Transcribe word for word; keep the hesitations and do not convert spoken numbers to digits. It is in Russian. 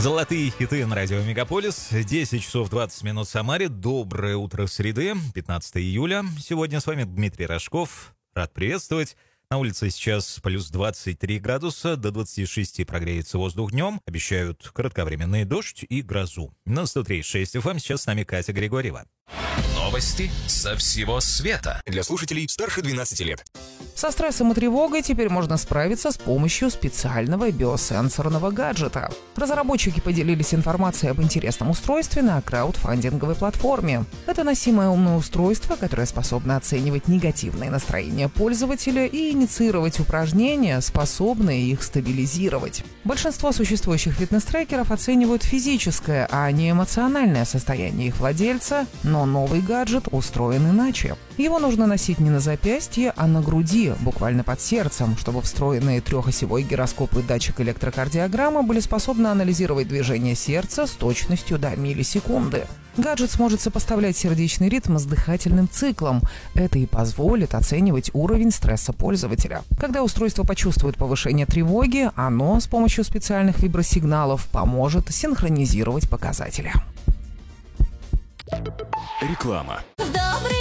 Золотые хиты на радио Мегаполис. десять часов двадцать минут в Самаре. Доброе утро среды, пятнадцатое июля. Сегодня с вами Дмитрий Рожков. Рад приветствовать. На улице сейчас плюс двадцать три градуса, до двадцати шести прогреется воздух днем. Обещают кратковременный дождь и грозу. На сто три и шесть эф эм сейчас с нами Катя Григорьева. Новости со всего света. Для слушателей старше двенадцати лет. Со стрессом и тревогой теперь можно справиться с помощью специального биосенсорного гаджета. Разработчики поделились информацией об интересном устройстве на краудфандинговой платформе. Это носимое умное устройство, которое способно оценивать негативные настроения пользователя и инициировать упражнения, способные их стабилизировать. Большинство существующих фитнес-трекеров оценивают физическое, а не эмоциональное состояние их владельца, но новый гаджет устроен иначе. Его нужно носить не на запястье, а на груди, буквально под сердцем, чтобы встроенные трехосевой гироскоп и датчик электрокардиограммы были способны анализировать движение сердца с точностью до миллисекунды. Гаджет сможет сопоставлять сердечный ритм с дыхательным циклом. Это и позволит оценивать уровень стресса пользователя. Когда устройство почувствует повышение тревоги, оно с помощью специальных вибросигналов поможет синхронизировать показатели. Реклама. В добрый